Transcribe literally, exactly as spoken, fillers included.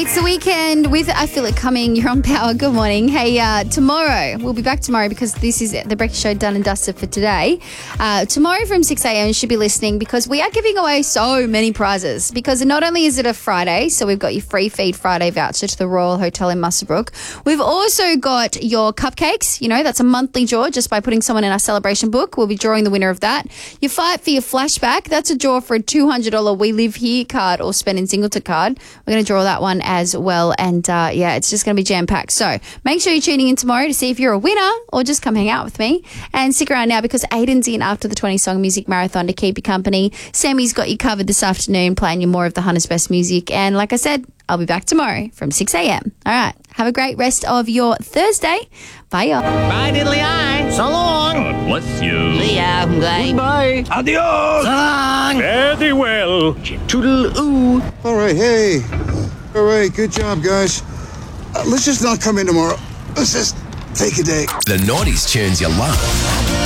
It's the weekend with I Feel It Coming. You're on Power. Good morning. Hey, uh, tomorrow, we'll be back tomorrow because this is the breakfast show done and dusted for today. Uh, tomorrow from six a.m. you should be listening because we are giving away so many prizes because not only is it a Friday, so we've got your free feed Friday voucher to the Royal Hotel in Muswellbrook. We've also got your cupcakes. You know, that's a monthly draw just by putting someone in our celebration book. We'll be drawing the winner of that. Your fight for your flashback. That's a draw for a two hundred dollars We Live Here card or Spend in Singleton card. We're going to draw that one as well. And uh, yeah, it's just going to be jam-packed. So make sure you're tuning in tomorrow to see if you're a winner or just come hang out with me. And stick around now because Aiden's in after the twenty-song music marathon to keep you company. Sammy's got you covered this afternoon, playing you more of the Hunter's Best music. And like I said, I'll be back tomorrow from six a.m. All right. Have a great rest of your Thursday. Bye, y'all. Bye, diddly eye. So long. God bless you. See ya. Bye. Bye. Adios. So long. Very well. Toodle-oo. All right, hey. All right, good job, guys. Uh, let's just not come in tomorrow. Let's just take a day. The nineties tunes you love.